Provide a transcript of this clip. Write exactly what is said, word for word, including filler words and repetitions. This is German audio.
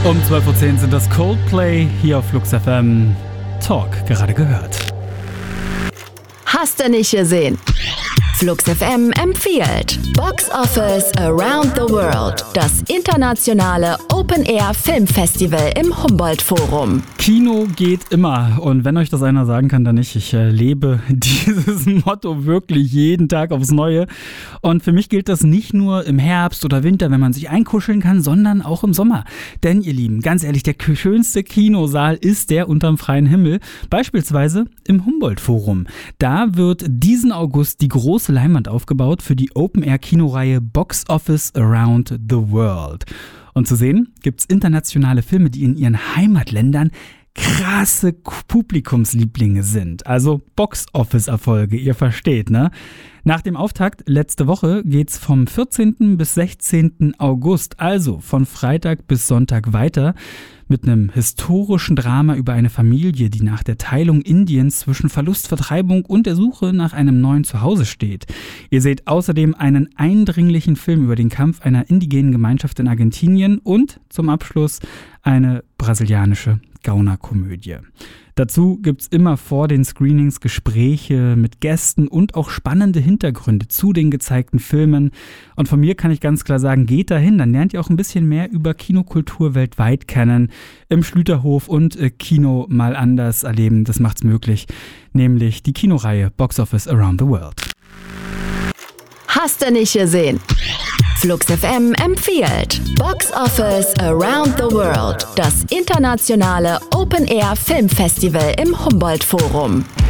Um zwölf Uhr zehn sind das Coldplay hier auf Flux F M. Talk gerade gehört. Hast du nicht gesehen? Flux F M empfiehlt Box Office Around the World, das internationale Open-Air-Filmfestival im Humboldt-Forum. Kino geht immer, und wenn euch das einer sagen kann, dann nicht. Ich äh, lebe dieses Motto wirklich jeden Tag aufs Neue, und für mich gilt das nicht nur im Herbst oder Winter, wenn man sich einkuscheln kann, sondern auch im Sommer. Denn ihr Lieben, ganz ehrlich, der schönste Kinosaal ist der unterm freien Himmel, beispielsweise im Humboldt-Forum. Da wird diesen August die große Leinwand aufgebaut für die Open-Air-Kinoreihe Box Office Around the World. Und zu sehen gibt's internationale Filme, die in ihren Heimatländern krasse Publikumslieblinge sind. Also Box-Office-Erfolge, ihr versteht, ne? Nach dem Auftakt letzte Woche geht's vom vierzehnten bis sechzehnten August, also von Freitag bis Sonntag weiter, mit einem historischen Drama über eine Familie, die nach der Teilung Indiens zwischen Verlust, Vertreibung und der Suche nach einem neuen Zuhause steht. Ihr seht außerdem einen eindringlichen Film über den Kampf einer indigenen Gemeinschaft in Argentinien und zum Abschluss eine brasilianische Gaunerkomödie. Dazu gibt's immer vor den Screenings Gespräche mit Gästen und auch spannende Hintergründe zu den gezeigten Filmen. Und von mir kann ich ganz klar sagen, geht dahin, dann lernt ihr auch ein bisschen mehr über Kinokultur weltweit kennen, im Schlüterhof und äh, Kino mal anders erleben. Das macht's möglich, nämlich die Kinoreihe Box Office Around the World. Hast du nicht gesehen? Flux F M empfiehlt Box Office Around the World, das internationale Open-Air-Filmfestival im Humboldt-Forum.